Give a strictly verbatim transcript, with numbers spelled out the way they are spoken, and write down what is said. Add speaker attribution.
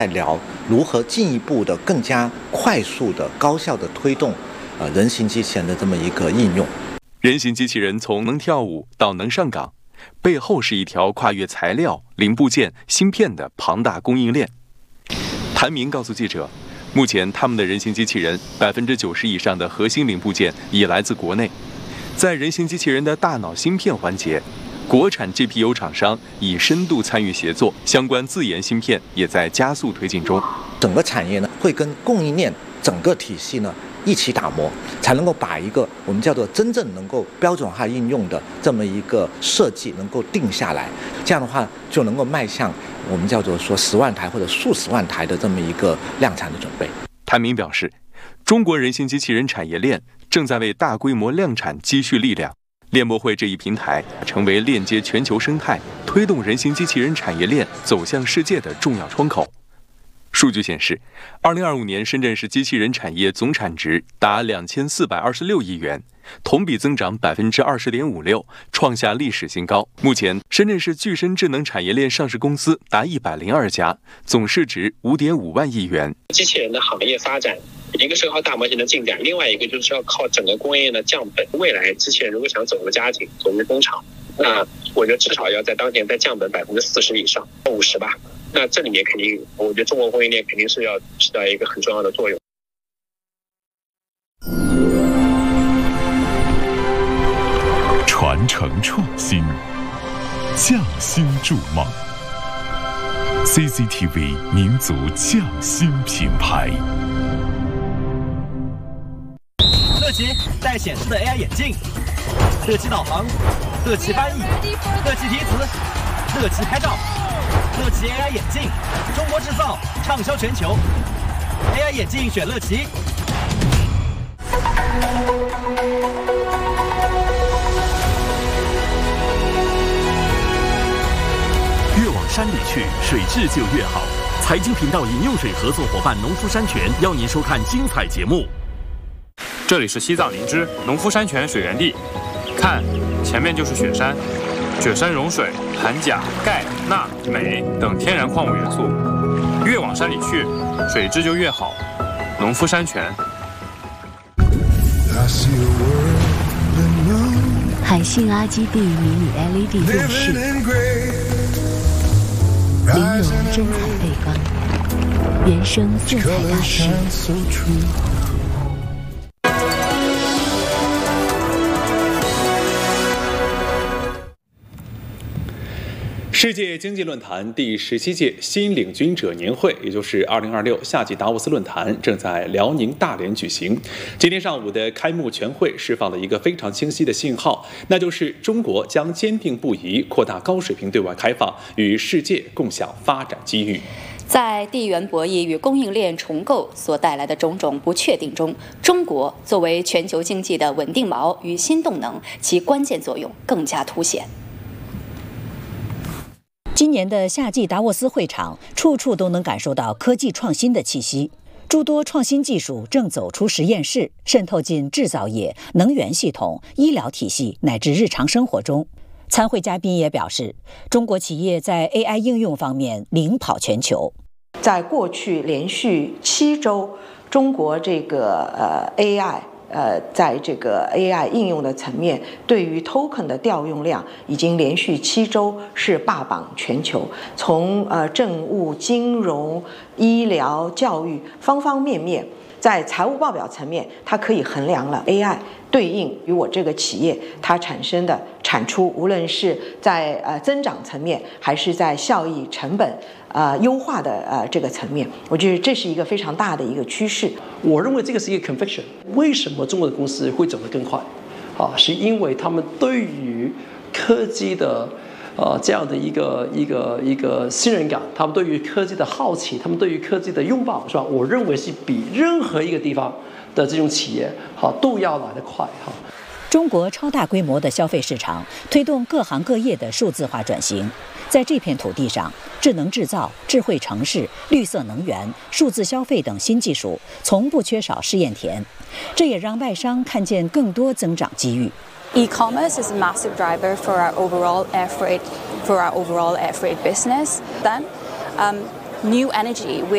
Speaker 1: 在聊如何进一步的、更加快速的、高效的推动呃人形机器人的这么一个应用。
Speaker 2: 人形机器人从能跳舞到能上岗，背后是一条跨越材料、零部件、芯片的庞大供应链。谭明告诉记者，目前他们的人形机器人百分之九十以上的核心零部件已来自国内。在人形机器人的大脑芯片环节，国产 G P U 厂商已深度参与协作，相关自研芯片也在加速推进中。
Speaker 1: 整个产业呢，会跟供应链整个体系呢一起打磨，才能够把一个我们叫做真正能够标准化应用的这么一个设计能够定下来。这样的话，就能够迈向我们叫做说十万台或者数十万台的这么一个量产的准备。
Speaker 2: 谭明表示，中国人形机器人产业链正在为大规模量产积蓄力量。链博会这一平台成为链接全球生态、推动人形机器人产业链走向世界的重要窗口。数据显示，二零二五年深圳市机器人产业总产值达两千四百二十六亿元，同比增长百分之二十点五六，创下历史新高。目前，深圳市具身智能产业链上市公司达一百零二家，总市值五点五万亿元。
Speaker 3: 机器人的行业发展，一个是靠大模型的进展，另外一个就是要靠整个供应链的降本。未来机器人如果想走入家庭、走入工厂，那我觉得至少要在当前在降本百分之四十以上，五十吧。那这里面肯定，我觉得中国供应链肯定是要起到一个很重要的作用。
Speaker 4: 传承创新，匠心筑梦。C C T V 民族匠心品牌。
Speaker 5: 乐奇带显示的 A I 眼镜，乐奇导航，乐奇翻译，乐奇提词，乐奇拍照，乐奇 A I 眼镜，中国制造，畅销全球。A I 眼镜选乐奇。
Speaker 6: 越往山里去，水质就越好。财经频道饮用水合作伙伴农夫山泉邀您收看精彩节目。
Speaker 7: 这里是西藏林芝农夫山泉水源地，看，前面就是雪山，雪山融水含钾、钙、钠、镁等天然矿物元素，越往山里去，水质就越好。农夫山泉。
Speaker 8: 海信 R G B 迷你 L E D 电视，玲珑真彩背光，原声色彩大师。
Speaker 9: 世界经济论坛第十七届新领军者年会，也就是二零二六夏季达沃斯论坛，正在辽宁大连举行。今天上午的开幕全会释放了一个非常清晰的信号，那就是中国将坚定不移扩大高水平对外开放，与世界共享发展机遇。
Speaker 10: 在地缘博弈与供应链重构所带来的种种不确定中，中国作为全球经济的稳定锚与新动能，其关键作用更加凸显。
Speaker 11: 今年的夏季达沃斯会场，处处都能感受到科技创新的气息。诸多创新技术正走出实验室，渗透进制造业、能源系统、医疗体系乃至日常生活中。参会嘉宾也表示，中国企业在 A I 应用方面领跑全球。
Speaker 12: 在过去连续七周，中国这个呃 A I。呃，在这个 A I 应用的层面，对于 token 的调用量已经连续七周是霸榜全球。从呃政务、金融、医疗、教育方方面面，在财务报表层面，它可以衡量了 A I 对应于我这个企业它产生的产出，无论是在呃增长层面，还是在效益、成本。呃，优化的呃这个层面，我觉得这是一个非常大的一个趋势。
Speaker 13: 我认为这个是一个 conviction。为什么中国的公司会走得更快？啊，是因为他们对于科技的呃这样的一个一个一个信任感，他们对于科技的好奇，他们对于科技的拥抱，是吧？我认为是比任何一个地方的这种企业好都要来得快哈。
Speaker 11: 中国超大规模的消费市场推动各行各业的数字化转型。在这片土地上，智能制造、智慧城市、绿色能源、数字消费等新技术从不缺少试验田，这也让外商看见更多增长机遇。
Speaker 14: E-commerce is a massive driver for our overall air freight, for our overall air freight business. Then, um, new energy.